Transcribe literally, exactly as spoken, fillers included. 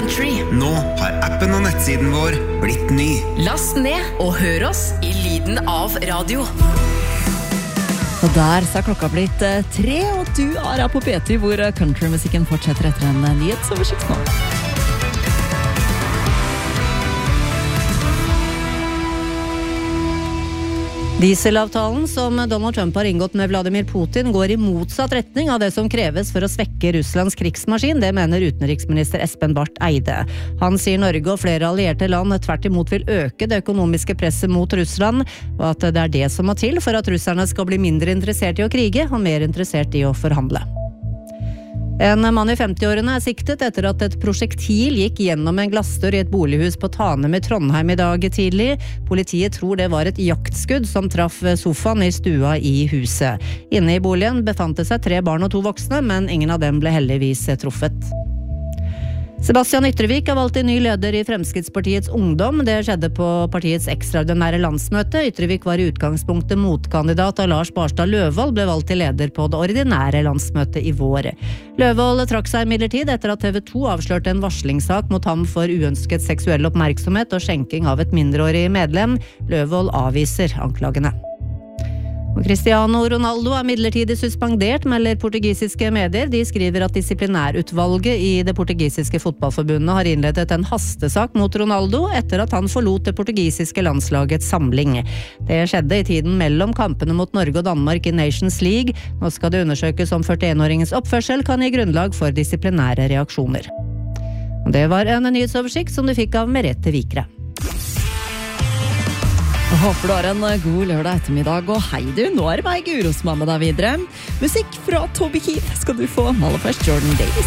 Country. Nå har appen og nettsiden vår blitt ny. Last ned og hør oss i lyden av radio. Og der så er klokka blitt eh, tre, og du er her på P ti, hvor countrymusikken fortsetter etter en nyhetsoversikt nå. Dieselavtalen som Donald Trump har inngått med Vladimir Putin går i motsatt retning av det som kreves for å svekke Russlands krigsmaskin, det mener utenriksminister Espen Barth Eide. Han sier Norge og flere allierte land tvert imot vil øke det økonomiske presset mot Russland, og at det er det som må til for at russerne skal bli mindre interessert i å krige og mer interessert i å forhandle. En mann i femti-årene er siktet etter at et prosjektil gikk gjennom en glassdør i et bolighus på Tanem i Trondheim i dag tidlig. Politiet tror det var et jaktskudd som traff sofaen i stua i huset. Inne i boligen befant det seg tre barn og to voksne, men ingen av dem ble heldigvis truffet. Sebastian Ytrevik har valgt en ny leder i Fremskrittspartiets Ungdom. Det skjedde på partiets ekstraordinære landsmøte. Ytrevik var i utgangspunktet motkandidat da Lars Barstad Løvold ble valgt til leder på det ordinære landsmøtet i vår. Løvold trakk seg imidlertid etter at T V to avslørte en varslingssak mot ham for uønsket seksuell oppmerksomhet og skjenking av et mindreårig medlem. Løvold avviser anklagene. Og Cristiano Ronaldo er midlertidig suspendert, melder portugisiske medier. De skriver at disiplinærutvalget i det portugisiske fotballforbundet har innledet en hastesak mot Ronaldo etter at han forlot det portugisiske landslagets samling. Det skjedde i tiden mellom kampene mot Norge og Danmark i Nations League. Nå skal det undersøkes om førti-en-åringens oppførsel kan gi grunnlag for disiplinære reaksjoner. Og det var en nyhetsoversikt som du fikk av Merete Vikre. Jeg håper du har en god lørdag ettermiddag, og hei du, nå er det meg Guro som er med deg videre. Musikk fra Toby Keith skal du få, aller først Jordan Davis.